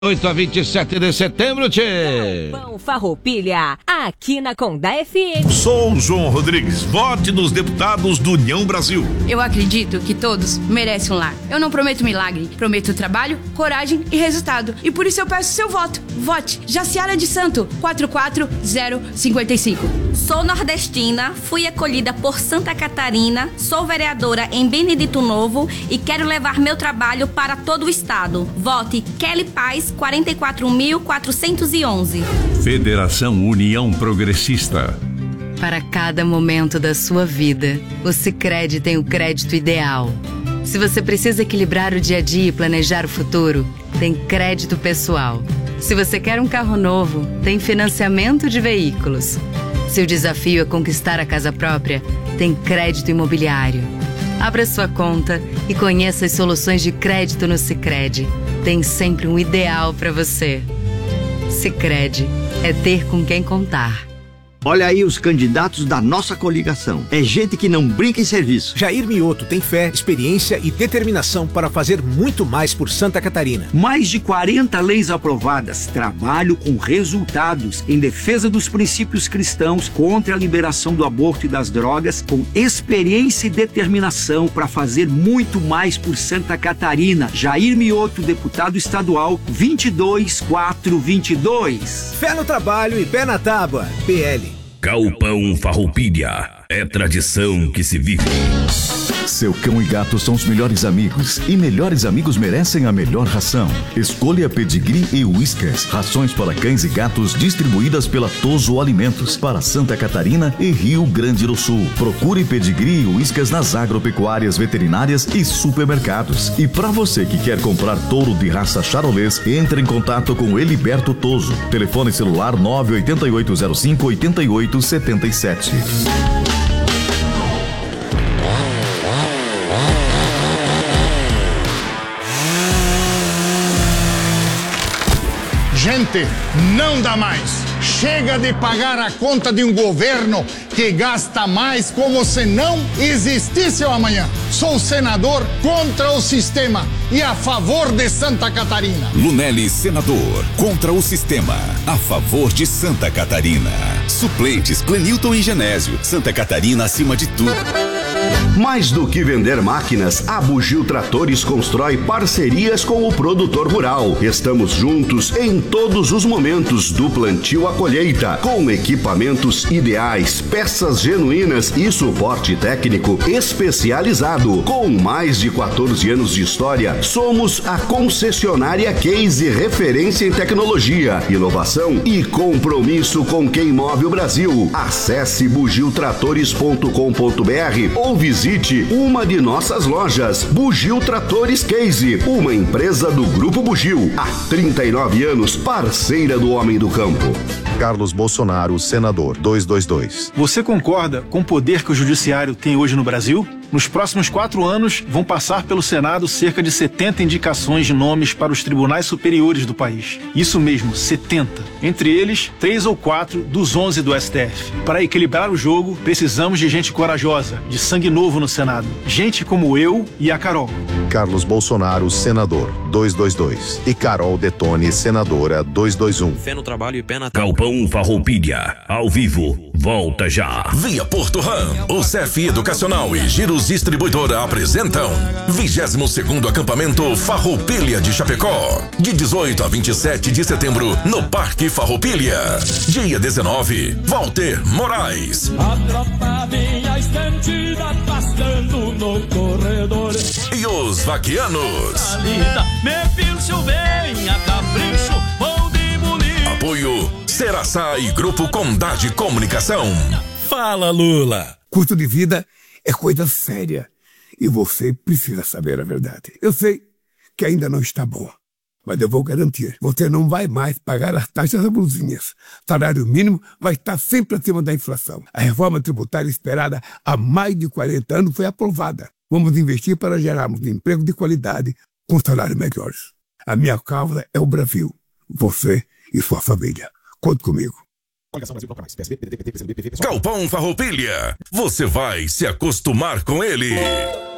8 a 27 de setembro, tchê. Galpão Farroupilha, aqui na Condá FM. Sou João Rodrigues, vote nos deputados do União Brasil. Eu acredito que todos merecem um lar. Eu não prometo milagre, prometo trabalho, coragem e resultado. E por isso eu peço seu voto. Vote Jaciara de Santo, 44055. Sou nordestina, fui acolhida por Santa Catarina, sou vereadora em Benedito Novo e quero levar meu trabalho para todo o estado. Vote Kelly Paz, 44.411. Federação União Progressista. Para cada momento da sua vida, o Sicredi tem o crédito ideal. Se você precisa equilibrar o dia a dia e planejar o futuro, tem crédito pessoal. Se você quer um carro novo, tem financiamento de veículos. Se o desafio é conquistar a casa própria, tem crédito imobiliário. Abra sua conta e conheça as soluções de crédito no Sicredi. Tem sempre um ideal para você. Sicredi é ter com quem contar. Olha aí os candidatos da nossa coligação. É gente que não brinca em serviço. Jair Mioto tem fé, experiência e determinação para fazer muito mais por Santa Catarina. Mais de 40 leis aprovadas. Trabalho com resultados em defesa dos princípios cristãos, contra a liberação do aborto e das drogas, com experiência e determinação para fazer muito mais por Santa Catarina. Jair Mioto, deputado estadual, 22422. Fé no trabalho e pé na tábua. PL. Galpão Farroupilha, é tradição que se vive. Seu cão e gato são os melhores amigos e melhores amigos merecem a melhor ração. Escolha Pedigree e Whiskas, rações para cães e gatos distribuídas pela Toso Alimentos para Santa Catarina e Rio Grande do Sul. Procure Pedigree e Whiskas nas agropecuárias, veterinárias e supermercados. E para você que quer comprar touro de raça charolês, entre em contato com Eliberto Toso. Telefone celular 98805-8877. Gente, não dá mais. Chega de pagar a conta de um governo que gasta mais como se não existisse o amanhã. Sou senador contra o sistema e a favor de Santa Catarina. Lunelli, senador, contra o sistema, a favor de Santa Catarina. Suplentes, Clenilton e Genésio. Santa Catarina acima de tudo. Mais do que vender máquinas, a Bugio Tratores constrói parcerias com o produtor rural. Estamos juntos em todos os momentos, do plantio à colheita, com equipamentos ideais, peças genuínas e suporte técnico especializado. Com mais de 14 anos de história, somos a concessionária Case, referência em tecnologia, inovação e compromisso com quem move o Brasil. Acesse bugiotratores.com.br ou visite uma de nossas lojas. Bugio Tratores Case, uma empresa do Grupo Bugio. Há 39 anos, parceira do homem do campo. Carlos Bolsonaro, senador, 222. Você concorda com o poder que o judiciário tem hoje no Brasil? Nos próximos 4 anos, vão passar pelo Senado cerca de 70 indicações de nomes para os tribunais superiores do país. Isso mesmo, 70. Entre eles, 3 ou 4 dos 11 do STF. Para equilibrar o jogo, precisamos de gente corajosa, de sangue novo no Senado. Gente como eu e a Carol. Carlos Bolsonaro, senador, 222. E Carol Detone, senadora, 221. Fé no trabalho e pé na tábua. Galpão Farroupilha, ao vivo, volta já. Via Porto Ram, o CEF Educacional e Giros Distribuidora apresentam 22º acampamento Farroupilha de Chapecó, de 18 a 27 de setembro, no Parque Farroupilha. Dia 19, Walter Moraes. A tropa vinha estendida, passando no corredor. E os vaquianos. Meu filho vem a capricho, vou demolir. Apoio Seraçá e Grupo Condá de Comunicação. Fala, Lula. Custo de vida é coisa séria e você precisa saber a verdade. Eu sei que ainda não está bom, mas eu vou garantir, você não vai mais pagar as taxas abusivas. Salário mínimo vai estar sempre acima da inflação. A reforma tributária esperada há mais de 40 anos foi aprovada. Vamos investir para gerarmos emprego de qualidade com salários melhores. A minha causa é o Brasil, você e sua família. Conte comigo. Galpão Farroupilha, você vai se acostumar com ele.